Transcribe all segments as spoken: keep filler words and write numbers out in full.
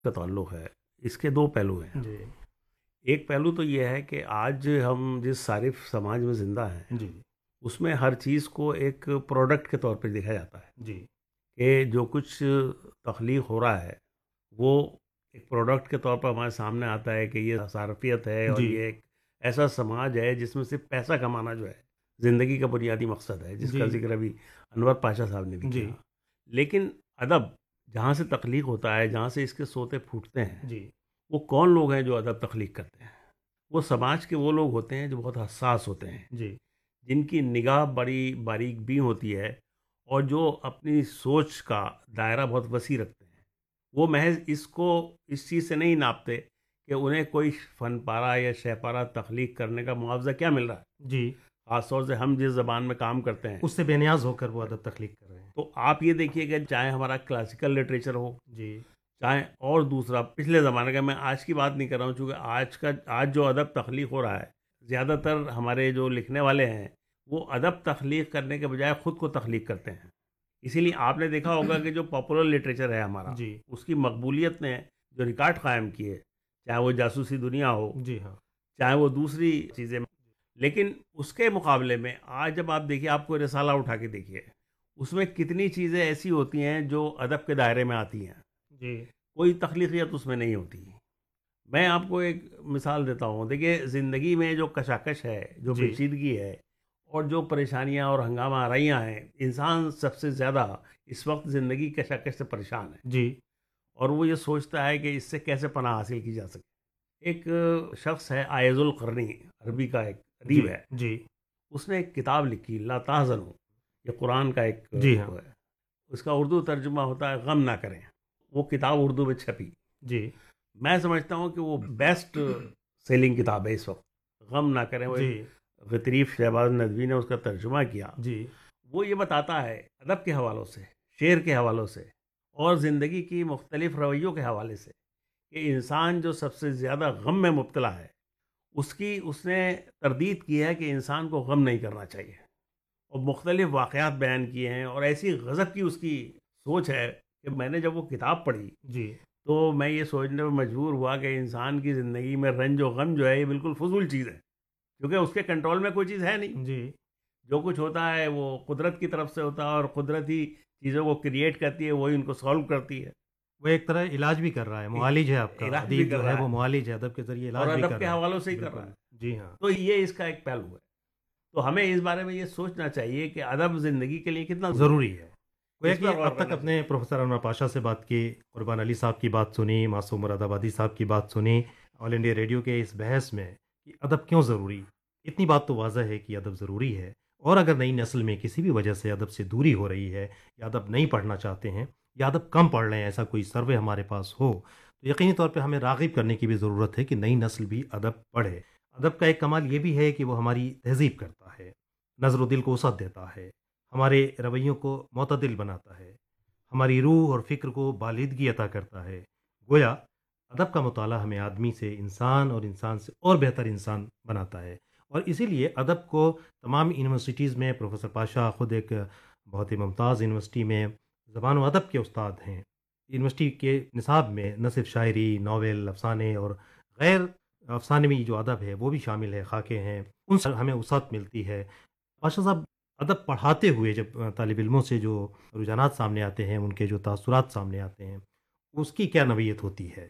کا تعلق ہے اس کے دو پہلو ہیں. جی ایک پہلو تو یہ ہے کہ آج ہم جس صارف سماج میں زندہ ہیں جی اس میں ہر چیز کو ایک پروڈکٹ کے طور پہ دیکھا جاتا ہے جی کہ جو کچھ تخلیق ہو رہا ہے وہ ایک پروڈکٹ کے طور پر ہمارے سامنے آتا ہے کہ یہ صارفیت ہے اور جی یہ ایک ایسا سماج ہے جس میں صرف پیسہ کمانا جو ہے زندگی کا بنیادی مقصد ہے، جس کا جی ذکر ابھی انور پاشا صاحب نے بھی جی کیا. لیکن ادب جہاں سے تخلیق ہوتا ہے، جہاں سے اس کے سوتے پھوٹتے ہیں، جی وہ کون لوگ ہیں جو ادب تخلیق کرتے ہیں؟ وہ سماج کے وہ لوگ ہوتے ہیں جو بہت حساس ہوتے ہیں، جی جن کی نگاہ بڑی باریک بین ہوتی ہے اور جو اپنی سوچ کا دائرہ بہت وسیع رکھتے ہیں. وہ محض اس کو اس چیز سے نہیں ناپتے کہ انہیں کوئی فن پارہ یا شہ پارہ تخلیق کرنے کا معاوضہ کیا مل رہا ہے. جی خاص طور سے ہم جس زبان میں کام کرتے ہیں، اس سے بے نیاز ہو کر وہ ادب تخلیق کر رہے ہیں. تو آپ یہ دیکھیے کہ چاہے ہمارا کلاسیکل لٹریچر ہو، جی چاہے اور دوسرا پچھلے زمانے کا، میں آج کی بات نہیں کر رہا ہوں، چونکہ آج کا آج جو ادب تخلیق ہو رہا ہے، زیادہ تر ہمارے جو لکھنے والے ہیں وہ ادب تخلیق کرنے کے بجائے خود کو تخلیق کرتے ہیں. اسی لیے آپ نے دیکھا ہوگا کہ جو پاپولر لٹریچر ہے ہمارا، جی اس کی مقبولیت نے جو ریکارڈ قائم کیے، چاہے وہ جاسوسی دنیا ہو، جی ہاں چاہے وہ دوسری چیزیں، لیکن اس کے مقابلے میں آج جب آپ دیکھیے، آپ کو رسالہ اٹھا کے دیکھیے، اس میں کتنی چیزیں ایسی ہوتی ہیں جو ادب کے دائرے میں آتی ہیں. جی کوئی تخلیقیت اس میں نہیں ہوتی. میں آپ کو ایک مثال دیتا ہوں. دیکھیے، زندگی میں جو کشاکش ہے، جو جی پیچیدگی ہے اور جو پریشانیاں اور ہنگامہ آرائیاں ہیں، انسان سب سے زیادہ اس وقت زندگی کشاکش سے پریشان ہے جی اور وہ یہ سوچتا ہے کہ اس سے کیسے پناہ حاصل کی جا سکے. ایک شخص ہے عائض القرنی، عربی کا ایک ادیب جی ہے. جی اس نے ایک کتاب لکھی، لا تحزنوا، یہ قرآن کا ایک جی ہاں وہ ہے. اس کا اردو ترجمہ ہوتا ہے غم نہ کریں. وہ کتاب اردو میں چھپی. جی میں سمجھتا ہوں کہ وہ بیسٹ سیلنگ کتاب ہے اس وقت. غم نہ کریں، وہ جی غطریف شہباز ندوی نے اس کا ترجمہ کیا. جی وہ یہ بتاتا ہے ادب کے حوالوں سے، شعر کے حوالوں سے اور زندگی کی مختلف رویوں کے حوالے سے کہ انسان جو سب سے زیادہ غم میں مبتلا ہے، اس کی اس نے تردید کی ہے کہ انسان کو غم نہیں کرنا چاہیے، اور مختلف واقعات بیان کیے ہیں. اور ایسی غضب کی اس کی سوچ ہے کہ میں نے جب وہ کتاب پڑھی جی تو میں یہ سوچنے پر مجبور ہوا کہ انسان کی زندگی میں رنج و غم جو ہے یہ بالکل فضول چیز ہے، کیونکہ اس کے کنٹرول میں کوئی چیز ہے نہیں. جی جو کچھ ہوتا ہے وہ قدرت کی طرف سے ہوتا ہے، اور قدرت ہی چیزوں کو کریٹ کرتی ہے، وہی ان کو سالو کرتی ہے. وہ ایک طرح علاج بھی کر رہا ہے، معالج ہے آپ کا علاج بھی ادیب کر جو ہے، رہا وہ ہے معالج ہے، ادب کے ذریعے اور علاج بھی ادب کر کے رہا حوالوں سے ہے. ہی کر رہا بالکل ہے. جی ہاں. تو یہ اس کا ایک پہلو ہے. تو ہمیں اس بارے میں یہ سوچنا چاہیے کہ ادب زندگی کے لیے کتنا ضروری ہے. گویا اس کہ پر غور اب تک کرنا اپنے پروفیسر انور پاشا سے بات کی، قربان علی صاحب کی بات سنی، معصوم مراد آبادی صاحب کی بات سنی، آل انڈیا ریڈیو کے اس بحث میں کہ ادب کیوں ضروری. اتنی بات تو واضح ہے کہ ادب ضروری ہے، اور اگر نئی نسل میں کسی بھی وجہ سے ادب سے دوری ہو رہی ہے، یا ادب نہیں پڑھنا چاہتے ہیں، یا ادب کم پڑھ رہے ہیں، ایسا کوئی سروے ہمارے پاس ہو، تو یقینی طور پہ ہمیں راغب کرنے کی بھی ضرورت ہے کہ نئی نسل بھی ادب پڑھے. ادب کا ایک کمال یہ بھی ہے کہ وہ ہماری تہذیب کرتا ہے، نظر و دل کو وسعت دیتا ہے، ہمارے رویوں کو معتدل بناتا ہے، ہماری روح اور فکر کو بالیدگی عطا کرتا ہے. گویا ادب کا مطالعہ ہمیں آدمی سے انسان، اور انسان سے اور بہتر انسان بناتا ہے. اور اسی لیے ادب کو تمام یونیورسٹیز میں، پروفیسر پاشا خود ایک بہت ہی ممتاز یونیورسٹی میں زبان و ادب کے استاد ہیں. یونیورسٹی کے نصاب میں نہ صرف شاعری، ناول، افسانے اور غیر افسانوی جو ادب ہے وہ بھی شامل ہے، خاکے ہیں، ان سے ہمیں وسعت ملتی ہے. پاشا صاحب، ادب پڑھاتے ہوئے جب طالب علموں سے جو رجحانات سامنے آتے ہیں، ان کے جو تاثرات سامنے آتے ہیں، اس کی کیا نوعیت ہوتی ہے؟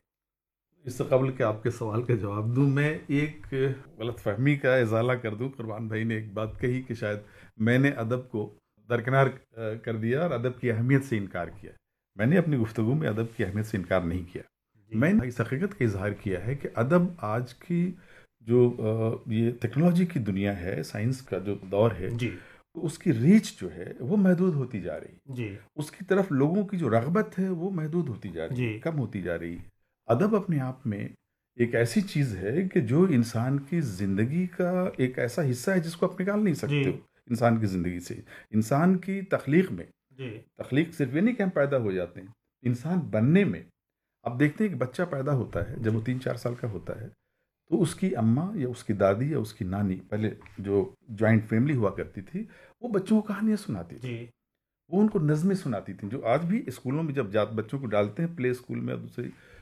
اس سے قبل کہ آپ کے سوال کا جواب دوں، میں ایک غلط فہمی کا ازالہ کر دوں. قربان بھائی نے ایک بات کہی کہ شاید میں نے ادب کو درکنار کر دیا اور ادب کی اہمیت سے انکار کیا. میں نے اپنی گفتگو میں ادب کی اہمیت سے انکار نہیں کیا. میں نے اس حقیقت کا اظہار کیا ہے کہ ادب آج کی جو یہ ٹیکنالوجی کی دنیا ہے، سائنس کا جو دور ہے، جی اس کی ریچ جو ہے وہ محدود ہوتی جا رہی ہے. جی اس کی طرف لوگوں کی جو رغبت ہے وہ محدود ہوتی جا رہی ہے، جی کم ہوتی جا رہی ہے. ادب اپنے آپ میں ایک ایسی چیز ہے کہ جو انسان کی زندگی کا ایک ایسا حصہ ہے جس کو آپ نکال نہیں سکتے ہو. جی انسان کی زندگی سے، انسان کی تخلیق میں، جی تخلیق صرف یہ نہیں کہ ہم پیدا ہو جاتے ہیں، انسان بننے میں. اب دیکھتے ہیں کہ بچہ پیدا ہوتا ہے، جب وہ تین چار سال کا ہوتا ہے تو اس کی اماں یا اس کی دادی یا اس کی نانی، پہلے جو جوائنٹ فیملی ہوا کرتی تھی، وہ بچوں کو کہانیاں سناتی تھی، جی وہ ان کو نظمیں سناتی تھیں، جو آج بھی اسکولوں میں جب جات بچوں کو ڈالتے ہیں پلے اسکول میں یا دوسری